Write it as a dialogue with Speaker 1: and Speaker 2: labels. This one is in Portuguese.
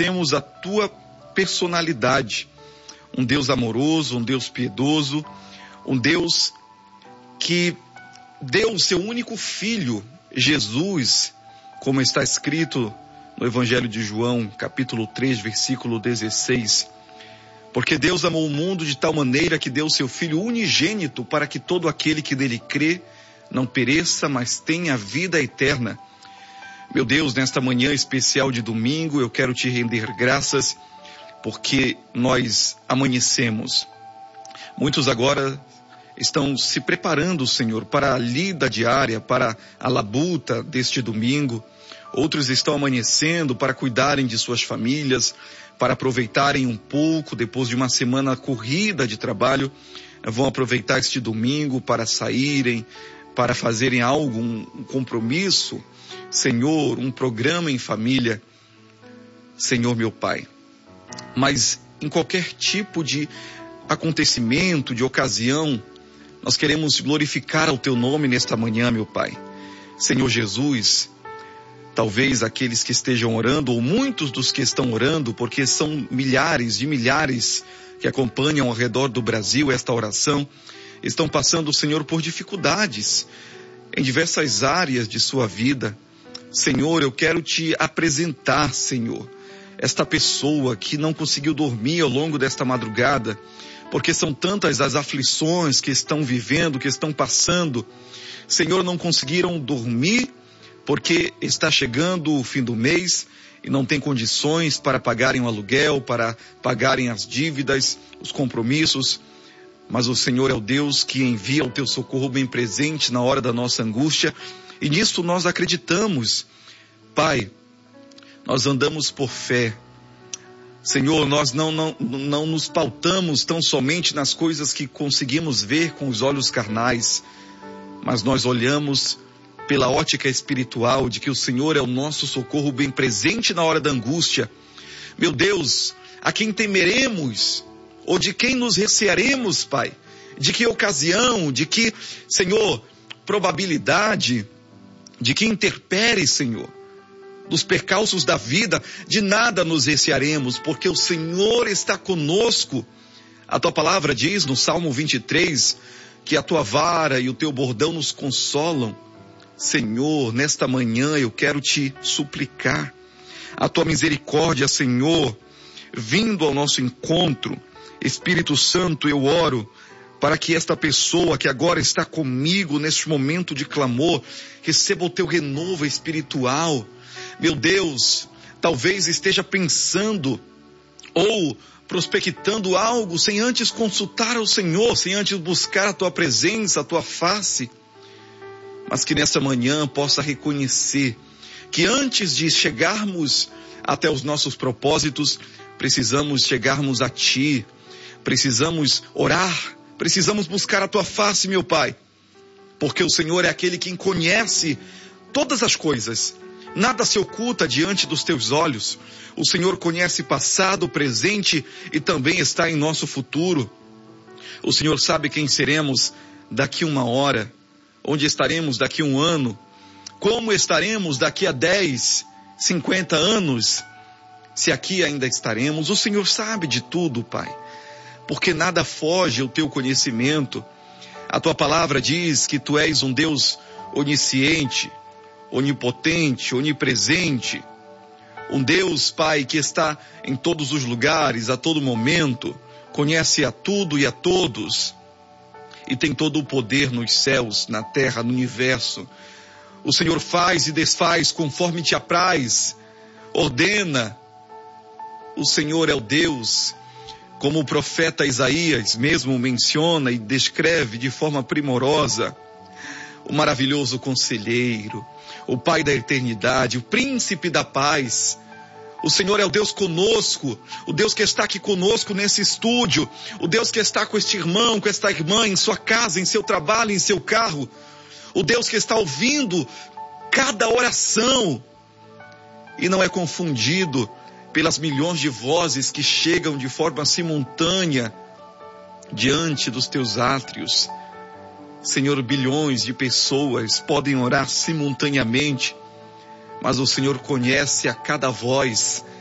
Speaker 1: reconhecemos a tua personalidade, um Deus amoroso, um Deus piedoso, um Deus que deu o seu único filho, Jesus, como está escrito no Evangelho de João, capítulo 3, versículo 16. Porque Deus amou o mundo de tal maneira que deu o seu Filho unigênito para que todo aquele que nele crê não pereça, mas tenha vida eterna. Meu Deus, nesta manhã especial de domingo, eu quero te render graças porque nós amanhecemos. Muitos agora estão se preparando, Senhor, para a lida diária, para a labuta deste domingo. Outros estão amanhecendo para cuidarem de suas famílias, para aproveitarem um pouco depois de uma semana corrida de trabalho. Vão aproveitar este domingo para saírem, para fazerem algo, um compromisso, Senhor, um programa em família, Senhor meu Pai. Mas em qualquer tipo de acontecimento, de ocasião, nós queremos glorificar ao Teu nome nesta manhã, meu Pai. Senhor Jesus, talvez aqueles que estejam orando, ou muitos dos que estão orando, porque são milhares de milhares que acompanham ao redor do Brasil esta oração, estão passando, Senhor, por dificuldades em diversas áreas de sua vida. Senhor, eu quero te apresentar, Senhor, esta pessoa que não conseguiu dormir ao longo desta madrugada, porque são tantas as aflições que estão vivendo, que estão passando. Senhor, não conseguiram dormir porque está chegando o fim do mês e não tem condições para pagarem o aluguel, para pagarem as dívidas, os compromissos. Mas o Senhor é o Deus que envia o teu socorro bem presente na hora da nossa angústia, e nisso nós acreditamos. Pai, nós andamos por fé. Senhor, nós não nos pautamos tão somente nas coisas que conseguimos ver com os olhos carnais, mas nós olhamos pela ótica espiritual de que o Senhor é o nosso socorro bem presente na hora da angústia. Meu Deus, a quem temeremos? Ou de quem nos recearemos, Pai? De que ocasião, de que, Senhor, probabilidade, de que intempérie, Senhor, dos percalços da vida, de nada nos recearemos, porque o Senhor está conosco. A tua palavra diz no Salmo 23, que a tua vara e o teu bordão nos consolam. Senhor, nesta manhã eu quero te suplicar a tua misericórdia, Senhor, vindo ao nosso encontro. Espírito Santo, eu oro para que esta pessoa que agora está comigo neste momento de clamor, receba o teu renovo espiritual. Meu Deus, talvez esteja pensando ou prospectando algo sem antes consultar ao Senhor, sem antes buscar a tua presença, a tua face, mas que nessa manhã possa reconhecer que antes de chegarmos até os nossos propósitos, precisamos chegarmos a ti. Precisamos orar, precisamos buscar a tua face, meu Pai, porque o Senhor é aquele que conhece todas as coisas, nada se oculta diante dos teus olhos. O Senhor conhece passado, presente e também está em nosso futuro. O Senhor sabe quem seremos daqui uma hora, onde estaremos daqui um ano, como estaremos daqui a 10, 50 anos, se aqui ainda estaremos. O Senhor sabe de tudo, Pai, porque nada foge ao teu conhecimento. A tua palavra diz que tu és um Deus onisciente, onipotente, onipresente, um Deus, Pai, que está em todos os lugares, a todo momento, conhece a tudo e a todos, e tem todo o poder nos céus, na terra, no universo. O Senhor faz e desfaz conforme te apraz, ordena. O Senhor é o Deus, como o profeta Isaías mesmo menciona e descreve de forma primorosa, o maravilhoso conselheiro, o Pai da eternidade, o príncipe da paz. O Senhor é o Deus conosco, o Deus que está aqui conosco nesse estúdio, o Deus que está com este irmão, com esta irmã em sua casa, em seu trabalho, em seu carro, o Deus que está ouvindo cada oração e não é confundido pelas milhões de vozes que chegam de forma simultânea diante dos teus átrios. Senhor, bilhões de pessoas podem orar simultaneamente, mas o Senhor conhece a cada voz,